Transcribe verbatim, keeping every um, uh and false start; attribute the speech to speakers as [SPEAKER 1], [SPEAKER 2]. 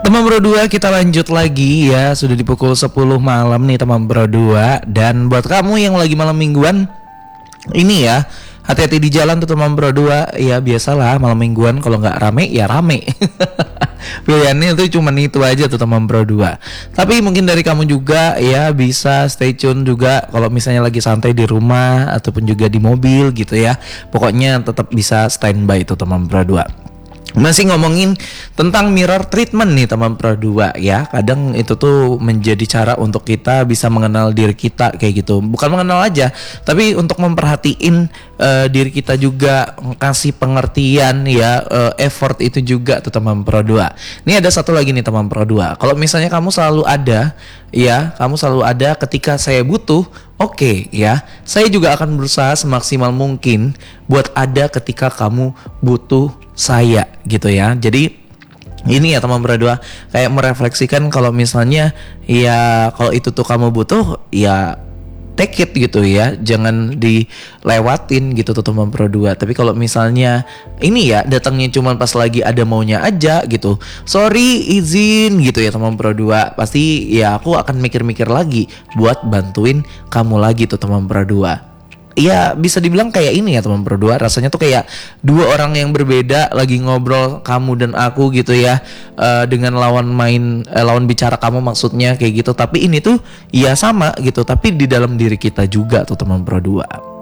[SPEAKER 1] Teman Bro dua, kita lanjut lagi ya. Sudah di pukul sepuluh malam nih teman Bro dua. Dan buat kamu yang lagi malam mingguan, ini ya, hati-hati di jalan tuh teman Bro dua. Ya biasalah malam mingguan kalau nggak rame ya rame. Pilihannya itu cuma itu aja tuh teman Bro dua. Tapi mungkin dari kamu juga ya bisa stay tune juga kalau misalnya lagi santai di rumah ataupun juga di mobil gitu ya. Pokoknya tetap bisa standby itu teman Bro dua. Masih ngomongin tentang mirror treatment nih teman Pro dua ya. Kadang itu tuh menjadi cara untuk kita bisa mengenal diri kita kayak gitu. Bukan mengenal aja, tapi untuk memperhatiin uh, diri kita juga, kasih pengertian ya, uh, effort itu juga tuh teman Pro dua. Ini ada satu lagi nih teman Pro dua. Kalau misalnya kamu selalu ada ya, kamu selalu ada ketika saya butuh. Oke okay, ya, saya juga akan berusaha semaksimal mungkin buat ada ketika kamu butuh saya gitu ya. Jadi ini ya teman Bro dua, kayak merefleksikan kalau misalnya ya kalau itu tuh kamu butuh ya take it gitu ya, jangan dilewatin gitu tuh teman Pro dua. Tapi kalau misalnya ini ya datangnya cuma pas lagi ada maunya aja gitu, sorry izin gitu ya teman Pro dua, pasti ya aku akan mikir-mikir lagi buat bantuin kamu lagi tuh teman Pro dua. Iya bisa dibilang kayak ini ya teman Pro dua, rasanya tuh kayak dua orang yang berbeda lagi ngobrol, kamu dan aku gitu ya, uh, dengan lawan main uh, lawan bicara kamu maksudnya kayak gitu. Tapi ini tuh ya sama gitu, tapi di dalam diri kita juga tuh teman Pro dua.